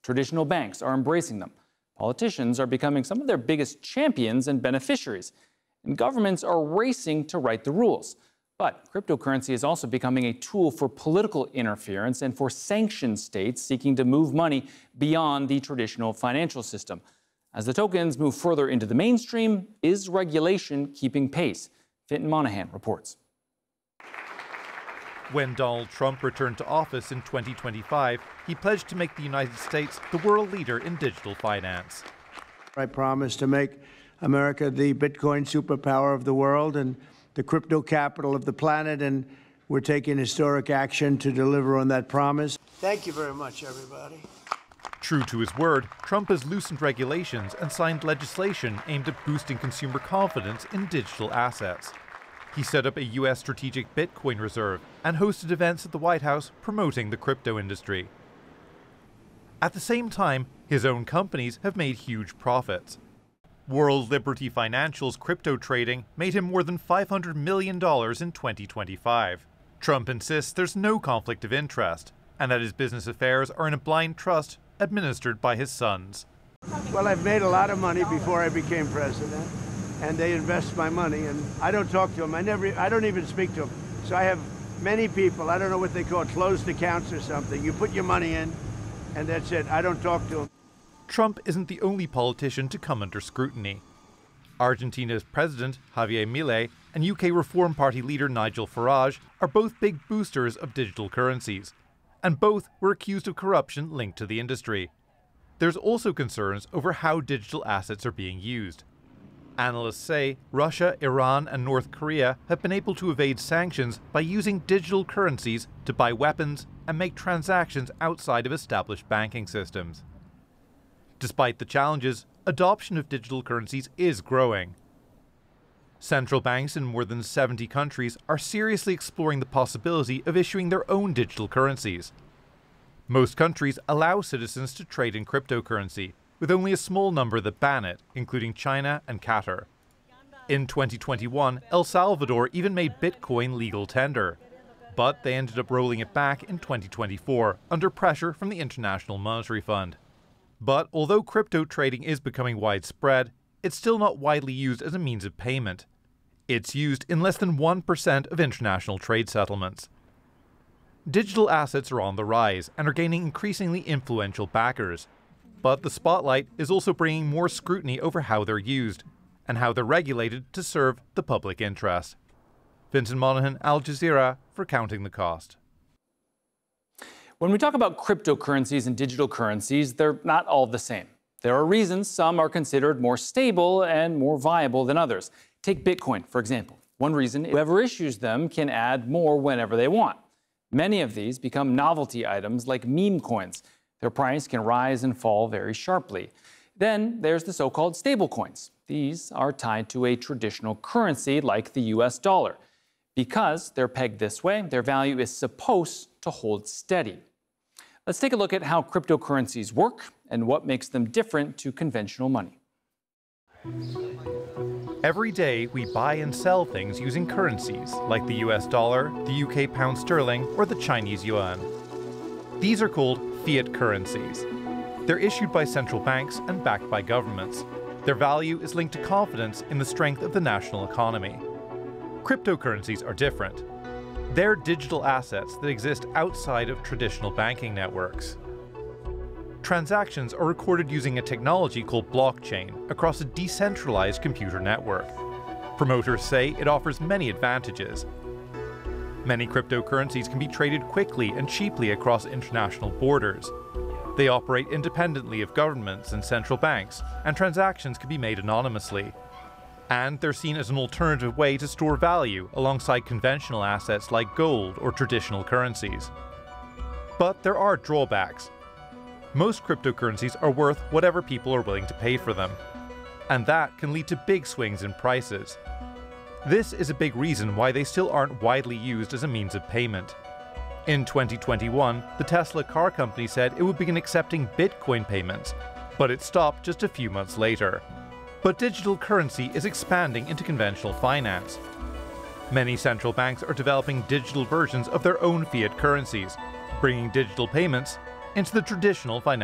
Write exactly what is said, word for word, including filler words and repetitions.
Traditional banks are embracing them. Politicians are becoming some of their biggest champions and beneficiaries. And governments are racing to write the rules. But cryptocurrency is also becoming a tool for political interference and for sanctioned states seeking to move money beyond the traditional financial system. As the tokens move further into the mainstream, is regulation keeping pace? Fintan Monahan reports. When Donald Trump returned to office in twenty twenty-five, he pledged to make the United States the world leader in digital finance. I promised to make America the Bitcoin superpower of the world and the crypto capital of the planet, and we're taking historic action to deliver on that promise. Thank you very much, everybody. True to his word, Trump has loosened regulations and signed legislation aimed at boosting consumer confidence in digital assets. He set up a U S strategic Bitcoin reserve and hosted events at the White House promoting the crypto industry. At the same time, his own companies have made huge profits. World Liberty Financial's crypto trading made him more than five hundred million dollars in twenty twenty-five. Trump insists there's no conflict of interest and that his business affairs are in a blind trust administered by his sons. Well, I've made a lot of money before I became president, and they invest my money, and I don't talk to them. I never, I don't even speak to them. So I have many people, I don't know what they call it, closed accounts or something. You put your money in, and that's it. I don't talk to them. Trump isn't the only politician to come under scrutiny. Argentina's president, Javier Milei, and U K Reform Party leader Nigel Farage are both big boosters of digital currencies, and both were accused of corruption linked to the industry. There's also concerns over how digital assets are being used. Analysts say Russia, Iran, and North Korea have been able to evade sanctions by using digital currencies to buy weapons and make transactions outside of established banking systems. Despite the challenges, adoption of digital currencies is growing. Central banks in more than seventy countries are seriously exploring the possibility of issuing their own digital currencies. Most countries allow citizens to trade in cryptocurrency, with only a small number that ban it, including China and Qatar. In twenty twenty-one, El Salvador even made Bitcoin legal tender, but they ended up rolling it back in twenty twenty-four under pressure from the International Monetary Fund. But although crypto trading is becoming widespread, it's still not widely used as a means of payment. It's used in less than one percent of international trade settlements. Digital assets are on the rise and are gaining increasingly influential backers. But the spotlight is also bringing more scrutiny over how they're used and how they're regulated to serve the public interest. Fintan Monahan, Al Jazeera, for Counting the Cost. When we talk about cryptocurrencies and digital currencies, they're not all the same. There are reasons some are considered more stable and more viable than others. Take Bitcoin, for example. One reason, whoever issues them can add more whenever they want. Many of these become novelty items like meme coins. Their price can rise and fall very sharply. Then there's the so-called stablecoins. These are tied to a traditional currency like the U S dollar. Because they're pegged this way, their value is supposed to hold steady. Let's take a look at how cryptocurrencies work and what makes them different to conventional money. Every day we buy and sell things using currencies like the U S dollar, the U K pound sterling, or the Chinese yuan. These are called fiat currencies. They're issued by central banks and backed by governments. Their value is linked to confidence in the strength of the national economy. Cryptocurrencies are different. They're digital assets that exist outside of traditional banking networks. Transactions are recorded using a technology called blockchain across a decentralized computer network. Promoters say it offers many advantages. Many cryptocurrencies can be traded quickly and cheaply across international borders. They operate independently of governments and central banks, and transactions can be made anonymously. And they're seen as an alternative way to store value alongside conventional assets like gold or traditional currencies. But there are drawbacks. Most cryptocurrencies are worth whatever people are willing to pay for them, and that can lead to big swings in prices. This is a big reason why they still aren't widely used as a means of payment. In twenty twenty-one, the Tesla car company said it would begin accepting Bitcoin payments, but it stopped just a few months later. But digital currency is expanding into conventional finance. Many central banks are developing digital versions of their own fiat currencies, bringing digital payments into the traditional financial